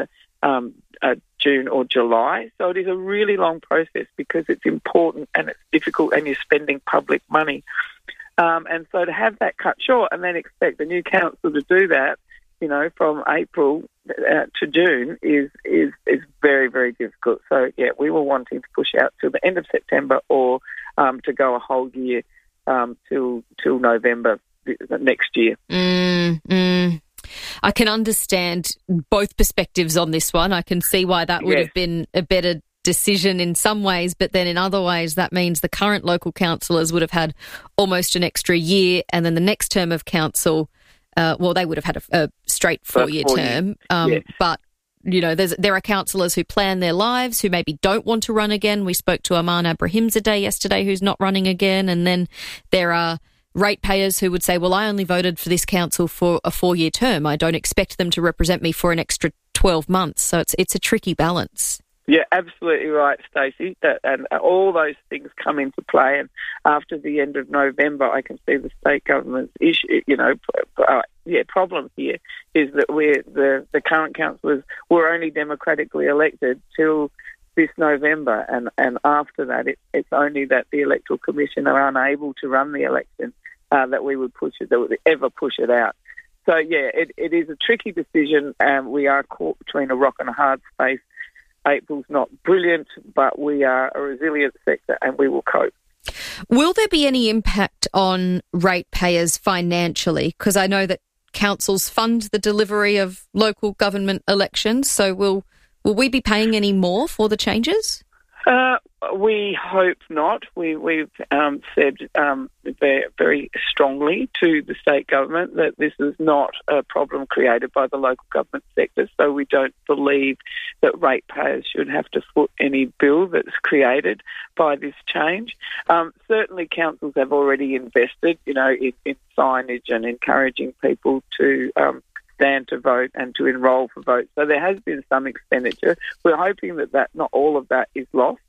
June or July. So it is a really long process because it's important and it's difficult and you're spending public money. And so to have that cut short and then expect the new council to do that, from April to June is very, very difficult. So, yeah, we were wanting to push out till the end of September or to go a whole year till November next year. I can understand both perspectives on this one. I can see why that would have been a better decision in some ways, but then in other ways that means the current local councillors would have had almost an extra year, and then the next term of council, they would have had a straight 4-year term. But, there are councillors who plan their lives, who maybe don't want to run again. We spoke to Aman Abrahimzadeh yesterday, who's not running again. And then there are ratepayers who would say, well, I only voted for this council for a 4-year term. I don't expect them to represent me for an extra 12 months. So it's a tricky balance. Yeah, absolutely right, Stacey. And all those things come into play. And after the end of November, I can see the state government's issue. Problem here is that the current councillors were only democratically elected till this November, and after that, it's only that the Electoral Commission are unable to run the election that we would ever push it out. So yeah, it is a tricky decision, and we are caught between a rock and a hard space. April's not brilliant, but we are a resilient sector and we will cope. Will there be any impact on ratepayers financially? Because I know that councils fund the delivery of local government elections, so will we be paying any more for the changes? We hope not. We've said very strongly to the state government that this is not a problem created by the local government sector, so we don't believe that ratepayers should have to foot any bill that's created by this change. Certainly councils have already invested, in signage and encouraging people to stand to vote and to enrol for votes. So there has been some expenditure. We're hoping that not all of that is lost.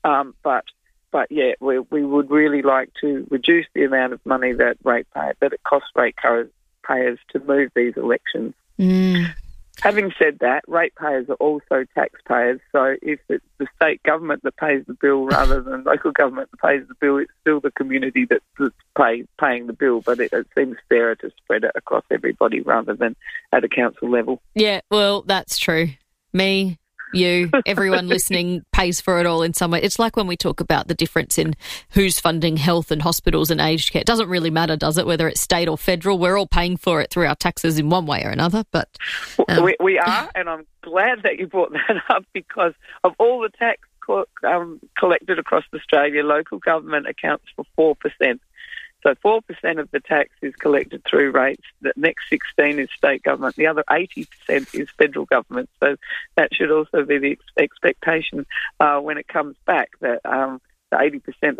But yeah, we would really like to reduce the amount of money that it costs ratepayers to move these elections. Having said that, ratepayers are also taxpayers, so if it's the state government that pays the bill rather than local government that pays the bill, it's still the community that's paying the bill, but it seems fairer to spread it across everybody rather than at a council level. Yeah, well, that's true. Me, you, everyone listening pays for it all in some way. It's like when we talk about the difference in who's funding health and hospitals and aged care. It doesn't really matter, does it, whether it's state or federal? We're all paying for it through our taxes in one way or another. But we are, and I'm glad that you brought that up, because of all the tax collected across Australia, local government accounts for 4%. So 4% of the tax is collected through rates. The next 16 is state government. The other 80% is federal government. So that should also be the expectation when it comes back, that the 80%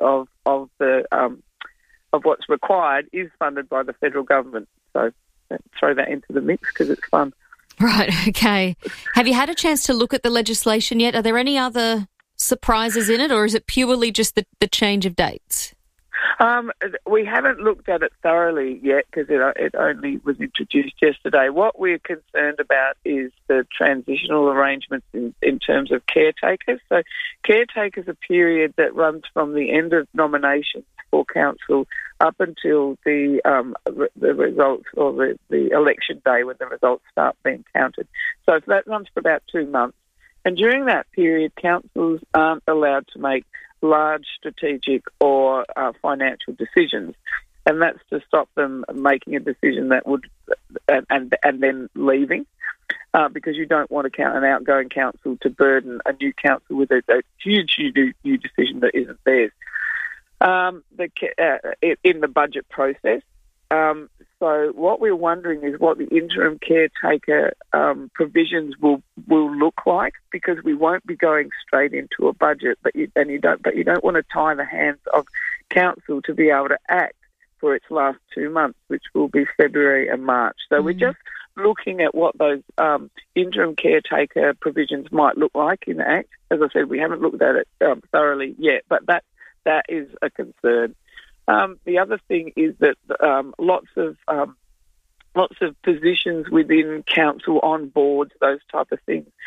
of what's required is funded by the federal government. So throw that into the mix because it's fun. Right. Okay. Have you had a chance to look at the legislation yet? Are there any other surprises in it, or is it purely just the change of dates? We haven't looked at it thoroughly yet because it only was introduced yesterday. What we're concerned about is the transitional arrangements in terms of caretakers. So caretakers are a period that runs from the end of nominations for council up until the results, or the election day when the results start being counted. So that runs for about 2 months. And during that period, councils aren't allowed to make large strategic or financial decisions, and that's to stop them making a decision that would and then leaving, because you don't want an outgoing council to burden a new council with a huge new decision that isn't theirs. In the budget process. So what we're wondering is what the interim caretaker provisions will look like, because we won't be going straight into a budget, but you don't want to tie the hands of council to be able to act for its last 2 months, which will be February and March. So we're just looking at what those interim caretaker provisions might look like in the Act. As I said, we haven't looked at it thoroughly yet, but that is a concern. The other thing is that lots of lots of positions within council on boards, those type of things.